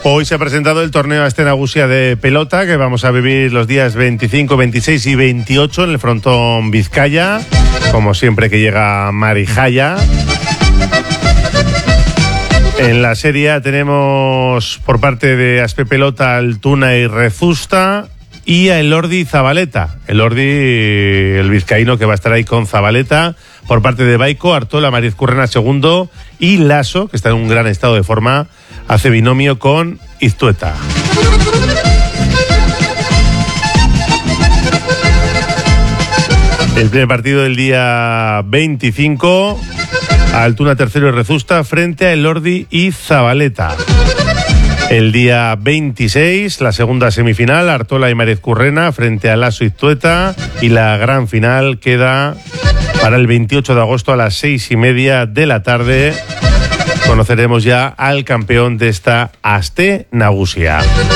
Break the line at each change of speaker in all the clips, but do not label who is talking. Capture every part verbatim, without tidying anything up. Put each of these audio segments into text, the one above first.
Hoy se ha presentado el torneo Aste Nagusia de pelota que vamos a vivir los días veinticinco, veintiséis y veintiocho en el frontón Vizcaya, como siempre que llega Marijaya. En la serie tenemos por parte de Aspe Pelota Altuna y Rezusta y a Elordi Zabaleta. Elordi, el vizcaíno que va a estar ahí con Zabaleta. Por parte de Baico, Artola, Mariz Currena segundo y Lasso, que está en un gran estado de forma, hace binomio con Iztueta. El primer partido del día veinticinco, Altuna tercero y Rezusta frente a Elordi y Zabaleta. El día veintiséis, la segunda semifinal, Artola y Mariz Currena frente a Lasso y Iztueta, y la gran final queda para el veintiocho de agosto a las seis y media de la tarde. Conoceremos ya al campeón de esta Aste Nagusia.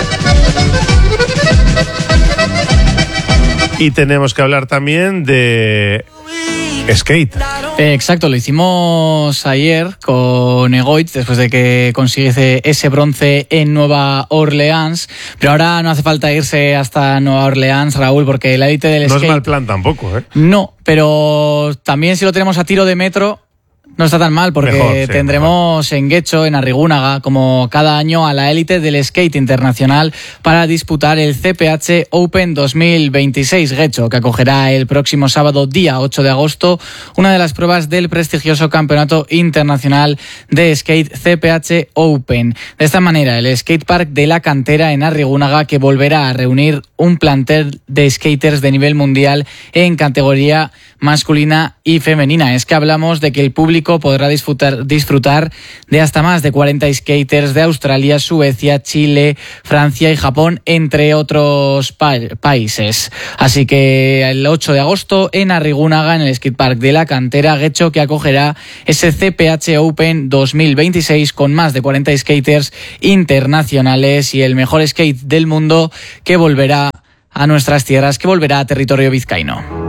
Y tenemos que hablar también de skate.
Exacto, lo hicimos ayer con Egoitz después de que consiguiese ese bronce en Nueva Orleans, pero ahora no hace falta irse hasta Nueva Orleans, Raúl, porque la élite del
no
skate...
No es mal plan tampoco, ¿eh?
No, pero también si lo tenemos a tiro de metro... No está tan mal porque mejor, sí, tendremos mejor. en Guecho, en Arrigúnaga, como cada año, a la élite del skate internacional para disputar el C P H Open dos mil veintiséis. Guecho, que acogerá el próximo sábado, día ocho de agosto, una de las pruebas del prestigioso Campeonato Internacional de Skate C P H Open. De esta manera, el skatepark de la Cantera en Arrigúnaga, que volverá a reunir un plantel de skaters de nivel mundial en categoría masculina y femenina. Es que hablamos de que el público podrá disfrutar, disfrutar de hasta más de cuarenta skaters de Australia, Suecia, Chile, Francia y Japón, entre otros pa- países. Así que el ocho de agosto en Arrigúnaga, en el skatepark de la Cantera, Guecho, que acogerá ese C P H Open dos mil veintiséis con más de cuarenta skaters internacionales y el mejor skate del mundo que volverá a nuestras tierras, que volverá a territorio vizcaíno.